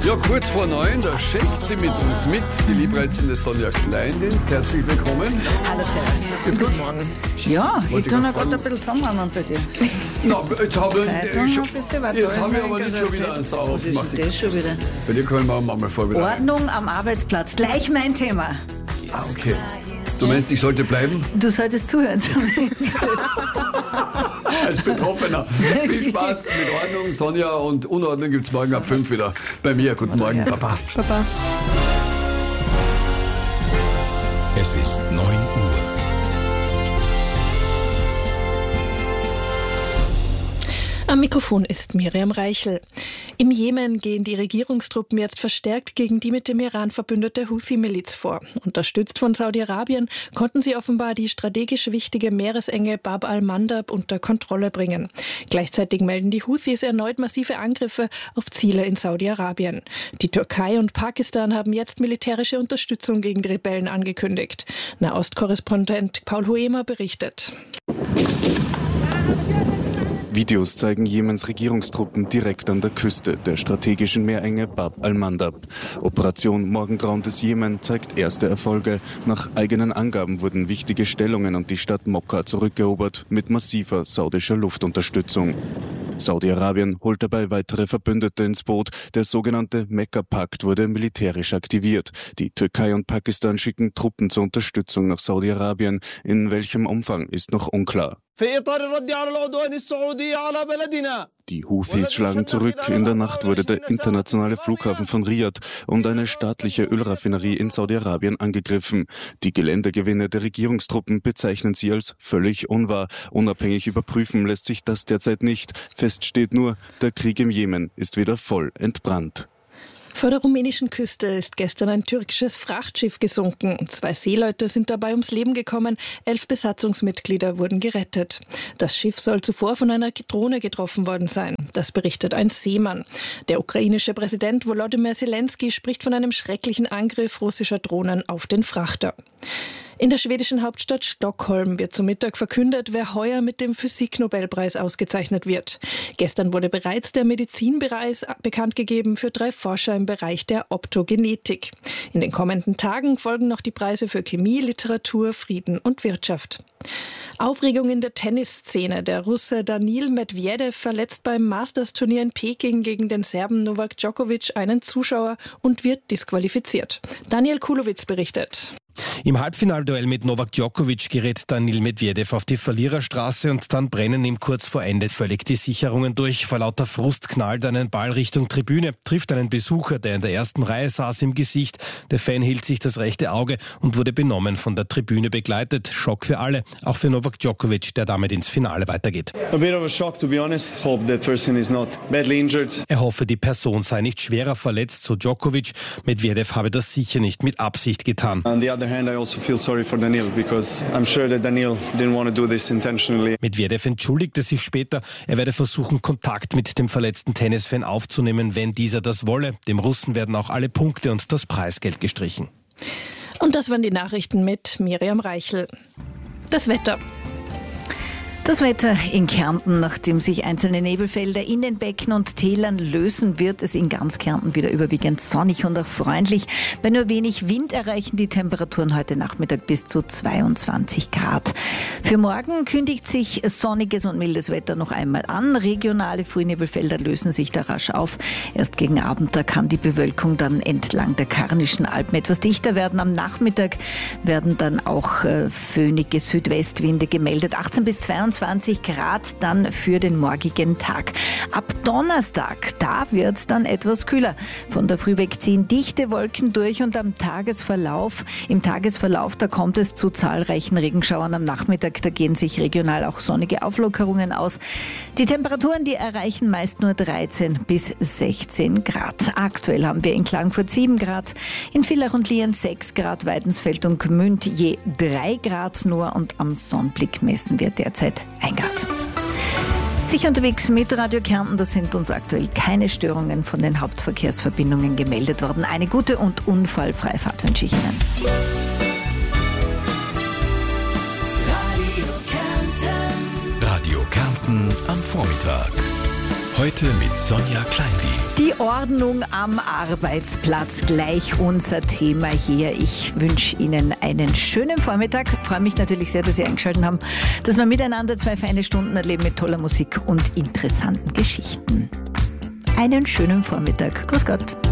Ja, kurz vor 9, da schenkt sie mit uns mit, die liebreizende Sonja Kleindienst. Herzlich willkommen. Hallo, servus. Geht's gut? Guten Morgen. Ja, ich tue noch gerade ein bisschen zusammenhauen bei dir. Na, jetzt habe Zeitung noch ein bisschen weiter. ich aber nicht schon wieder einen Sauer Was ist aufgemacht. denn das schon wieder? Bei dir können wir mal vorbereiten. Ordnung am Arbeitsplatz, gleich mein Thema. Ah, okay. Du meinst, ich sollte bleiben? Du solltest zuhören. Als Betroffener. Viel Spaß mit Ordnung, Sonja, und Unordnung gibt's morgen ab 5 wieder bei mir. Guten Morgen, Papa. Papa. Es ist 9 Uhr. Am Mikrofon ist Miriam Reichel. Im Jemen gehen die Regierungstruppen jetzt verstärkt gegen die mit dem Iran verbündete Houthi-Miliz vor. Unterstützt von Saudi-Arabien konnten sie offenbar die strategisch wichtige Meeresenge Bab al-Mandab unter Kontrolle bringen. Gleichzeitig melden die Houthis erneut massive Angriffe auf Ziele in Saudi-Arabien. Die Türkei und Pakistan haben jetzt militärische Unterstützung gegen die Rebellen angekündigt. Nahostkorrespondent Paul Huemer berichtet. Videos zeigen Jemens Regierungstruppen direkt an der Küste der strategischen Meerenge Bab al-Mandab. Operation Morgengrauen des Jemen zeigt erste Erfolge. Nach eigenen Angaben wurden wichtige Stellungen und die Stadt Mokka zurückerobert mit massiver saudischer Luftunterstützung. Saudi-Arabien holt dabei weitere Verbündete ins Boot. Der sogenannte Mekka-Pakt wurde militärisch aktiviert. Die Türkei und Pakistan schicken Truppen zur Unterstützung nach Saudi-Arabien. In welchem Umfang ist noch unklar. Die Houthis schlagen zurück. In der Nacht wurde der internationale Flughafen von Riyadh und eine staatliche Ölraffinerie in Saudi-Arabien angegriffen. Die Geländegewinne der Regierungstruppen bezeichnen sie als völlig unwahr. Unabhängig überprüfen lässt sich das derzeit nicht. Fest steht nur, der Krieg im Jemen ist wieder voll entbrannt. Vor der rumänischen Küste ist gestern ein türkisches Frachtschiff gesunken. 2 Seeleute sind dabei ums Leben gekommen, 11 Besatzungsmitglieder wurden gerettet. Das Schiff soll zuvor von einer Drohne getroffen worden sein. Das berichtet ein Seemann. Der ukrainische Präsident Volodymyr Zelensky spricht von einem schrecklichen Angriff russischer Drohnen auf den Frachter. In der schwedischen Hauptstadt Stockholm wird zum Mittag verkündet, wer heuer mit dem Physiknobelpreis ausgezeichnet wird. Gestern wurde bereits der Medizinpreis bekannt gegeben für 3 Forscher im Bereich der Optogenetik. In den kommenden Tagen folgen noch die Preise für Chemie, Literatur, Frieden und Wirtschaft. Aufregung in der Tennisszene. Der Russe Daniil Medvedev verletzt beim Masters-Turnier in Peking gegen den Serben Novak Djokovic einen Zuschauer und wird disqualifiziert. Daniel Kulowitz berichtet. Im Halbfinalduell mit Novak Djokovic gerät Daniil Medvedev auf die Verliererstraße und dann brennen ihm kurz vor Ende völlig die Sicherungen durch. Vor lauter Frust knallt einen Ball Richtung Tribüne, trifft einen Besucher, der in der ersten Reihe saß, im Gesicht. Der Fan hielt sich das rechte Auge und wurde benommen von der Tribüne begleitet. Schock für alle, auch für Novak Djokovic, der damit ins Finale weitergeht. A bit of a shock, to be honest. Hope that person is not badly injured. Er hoffe, die Person sei nicht schwerer verletzt, so Djokovic. Medvedev habe das sicher nicht mit Absicht getan. On the other hand, I also feel sorry for Daniil because I'm sure that Daniil didn't want to do this intentionally. Medvedev entschuldigte sich später. Er werde versuchen, Kontakt mit dem verletzten Tennisfan aufzunehmen, wenn dieser das wolle. Dem Russen werden auch alle Punkte und das Preisgeld gestrichen. Und das waren die Nachrichten mit Miriam Reichel. Das Wetter. Das Wetter in Kärnten, nachdem sich einzelne Nebelfelder in den Becken und Tälern lösen, wird es in ganz Kärnten wieder überwiegend sonnig und auch freundlich. Bei nur wenig Wind erreichen die Temperaturen heute Nachmittag bis zu 22 Grad. Für morgen kündigt sich sonniges und mildes Wetter noch einmal an. Regionale Frühnebelfelder lösen sich da rasch auf. Erst gegen Abend, da kann die Bewölkung dann entlang der Karnischen Alpen etwas dichter werden. Am Nachmittag werden dann auch föhnige Südwestwinde gemeldet. 18 bis 22 Grad dann für den morgigen Tag. Ab Donnerstag, da wird es dann etwas kühler. Von der Früh weg ziehen dichte Wolken durch und im Tagesverlauf, da kommt es zu zahlreichen Regenschauern. Am Nachmittag, da gehen sich regional auch sonnige Auflockerungen aus. Die Temperaturen, die erreichen meist nur 13 bis 16 Grad. Aktuell haben wir in Klagenfurt 7 Grad, in Villach und Lien 6 Grad, Weidensfeld und Gmünd je 3 Grad nur und am Sonnenblick messen wir derzeit 1 Grad. Sicher unterwegs mit Radio Kärnten, da sind uns aktuell keine Störungen von den Hauptverkehrsverbindungen gemeldet worden. Eine gute und unfallfreie Fahrt wünsche ich Ihnen. Radio Kärnten am Vormittag. Heute mit Sonja Kleindienst. Die Ordnung am Arbeitsplatz, gleich unser Thema hier. Ich wünsche Ihnen einen schönen Vormittag. Freue mich natürlich sehr, dass Sie eingeschaltet haben, dass wir miteinander 2 feine Stunden erleben mit toller Musik und interessanten Geschichten. Einen schönen Vormittag. Grüß Gott.